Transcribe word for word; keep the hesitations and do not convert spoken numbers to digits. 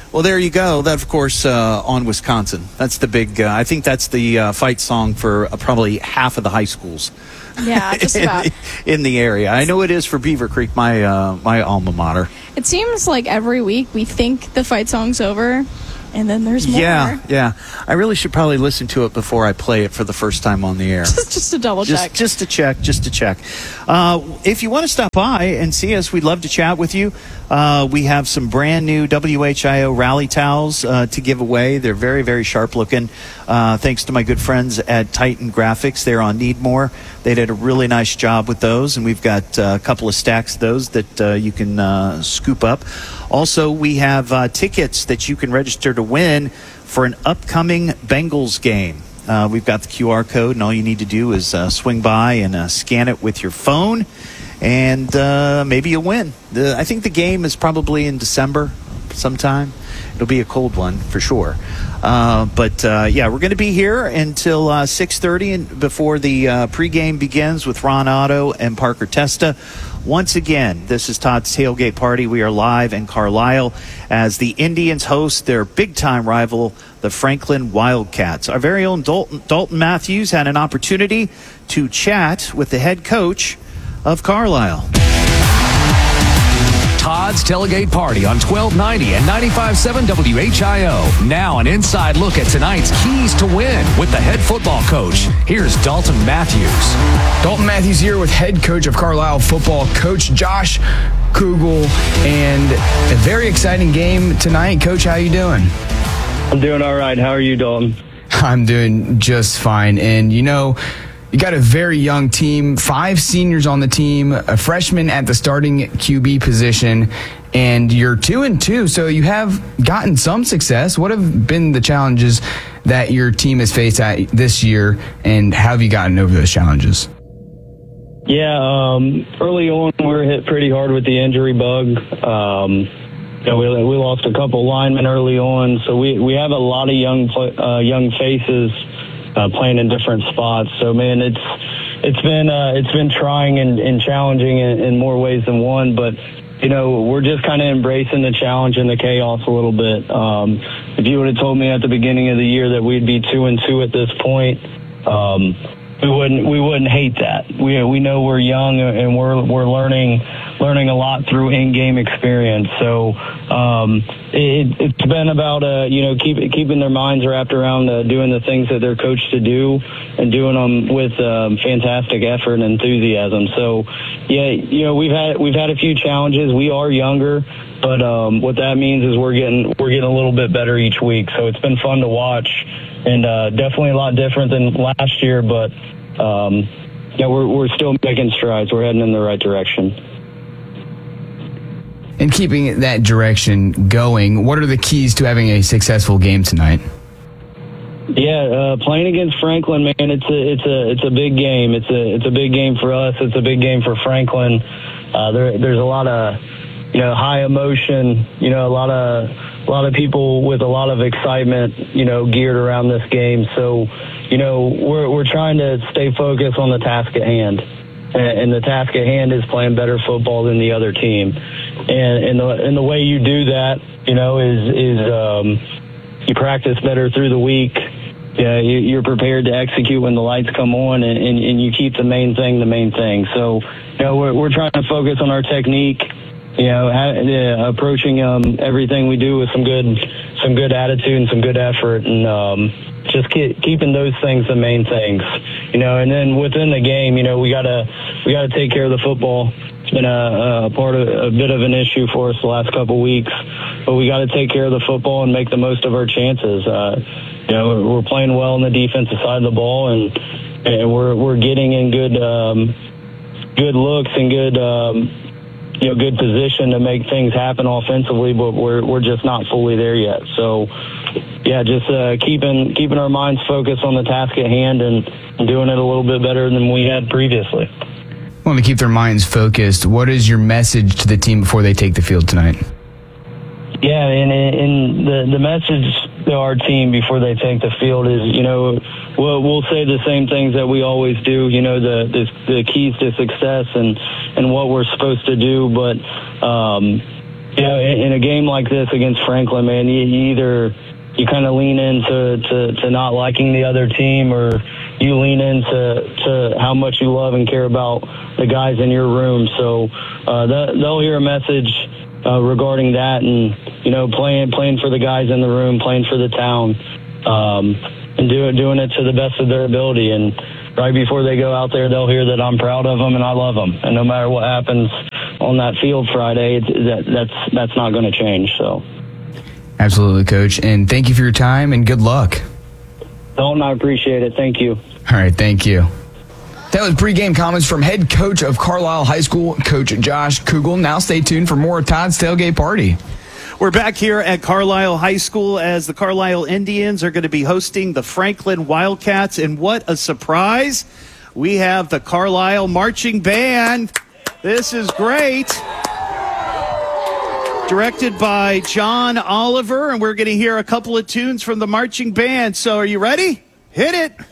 Well, there you go. That, of course, uh, on Wisconsin. That's the big, uh, I think that's the uh, fight song for uh, probably half of the high schools. Yeah, just about. in, the, in the area. I know it is for Beaver Creek, my uh, my alma mater. It seems like every week we think the fight song's over, and then there's more. Yeah, yeah. I really should probably listen to it before I play it for the first time on the air. just, just to double just, check. Just to check, just to check. Uh, if you want to stop by and see us, we'd love to chat with you. Uh, we have some brand new W H I O rally towels uh, to give away. They're very, very sharp looking. Uh, thanks to my good friends at Titan Graphics. They're on Needmore. They did a really nice job with those, and we've got uh, a couple of stacks of those that uh, you can uh, scoop up. Also, we have uh, tickets that you can register to win for an upcoming Bengals game. Uh, we've got the Q R code, and all you need to do is uh, swing by and uh, scan it with your phone, and uh, maybe you'll win. The, I think the game is probably in December sometime. It'll be a cold one for sure. Uh, but, uh, yeah, we're going to be here until uh, six thirty and before the uh, pregame begins with Ron Otto and Parker Testa. Once again, this is Todd's Tailgate Party. We are live in Carlisle as the Indians host their big-time rival, the Franklin Wildcats. Our very own Dalton, Dalton Matthews had an opportunity to chat with the head coach of Carlisle. Todd's Tailgate Party on twelve ninety and ninety-five point seven W H I O. Now an inside look at tonight's keys to win with the head football coach. Here's Dalton Matthews. Dalton Matthews here with head coach of Carlisle football, Coach Josh Kugel, and a very exciting game tonight. Coach, how you doing? I'm doing all right. How are you, Dalton? I'm doing just fine. And, you know, you got a very young team, five seniors on the team, a freshman at the starting Q B position, and you're two and two. So you have gotten some success. What have been the challenges that your team has faced at this year, and how have you gotten over those challenges? Yeah, um, early on we were hit pretty hard with the injury bug. Um, you know, we, we lost a couple linemen early on, so we we have a lot of young uh, young faces Uh, playing in different spots. So man, it's it's been uh, it's been trying and, and challenging in, in more ways than one. But you know, we're just kind of embracing the challenge and the chaos a little bit. Um, if you would have told me at the beginning of the year that we'd be two and two at this point, um, we wouldn't we wouldn't hate that. We we know we're young and we're we're learning learning a lot through in-game experience. So um, it, it's been about uh, you know keep, keeping their minds wrapped around uh, doing the things that they're coached to do and doing them with um, fantastic effort and enthusiasm. So yeah, you know we've had we've had a few challenges. We are younger, but um, what that means is we're getting we're getting a little bit better each week. So it's been fun to watch, and uh, definitely a lot different than last year. But um, yeah, we're we're still making strides. We're heading in the right direction. And keeping that direction going, what are the keys to having a successful game tonight? Yeah, uh, playing against Franklin, man, it's a it's a it's a big game. It's a it's a big game for us. It's a big game for Franklin. Uh, there there's a lot of you know high emotion. You know, a lot of a lot of people with a lot of excitement. You know, geared around this game. So, you know, we're we're trying to stay focused on the task at hand. And the task at hand is playing better football than the other team. And, and, the, and the way you do that, you know, is, is um, you practice better through the week. Yeah, you, you're prepared to execute when the lights come on, and, and, and you keep the main thing the main thing. So, you know, we're, we're trying to focus on our technique, you know, ha- uh, approaching um, everything we do with some good some good attitude and some good effort, and um, just keep, keeping those things the main things, you know. And then within the game, you know, we gotta we gotta take care of the football. It's been a, a part of a bit of an issue for us the last couple of weeks, but we got to take care of the football and make the most of our chances. Uh, you know, we're playing well on the defensive side of the ball, and, and we're we're getting in good um, good looks and good. Um, you know, good position to make things happen offensively, but we're we're just not fully there yet. So, yeah, just uh, keeping keeping our minds focused on the task at hand and, and doing it a little bit better than we had previously. Want to keep their minds focused. What is your message to the team before they take the field tonight? Yeah, and, and the the message to our team before they take the field is, you know, we'll, we'll say the same things that we always do, you know, the the, the keys to success and, and what we're supposed to do. But, um, you you know, in, in a game like this against Franklin, man, you, you either you kind of lean into to, to not liking the other team, or you lean into to how much you love and care about the guys in your room. So uh, they'll hear a message uh, regarding that, and you know, playing playing for the guys in the room, playing for the town, um, and doing doing it to the best of their ability. And right before they go out there, they'll hear that I'm proud of them and I love them. And no matter what happens on that field Friday, it's, that, that's that's not going to change. So, absolutely, Coach. And thank you for your time and good luck. Dalton, I appreciate it. Thank you. All right, thank you. That was pregame comments from head coach of Carlisle High School, Coach Josh Kugel. Now stay tuned for more of Todd's Tailgate Party. We're back here at Carlisle High School as the Carlisle Indians are going to be hosting the Franklin Wildcats. And what a surprise. We have the Carlisle Marching Band. This is great. Directed by John Oliver, and we're going to hear a couple of tunes from the marching band. So are you ready? Hit it.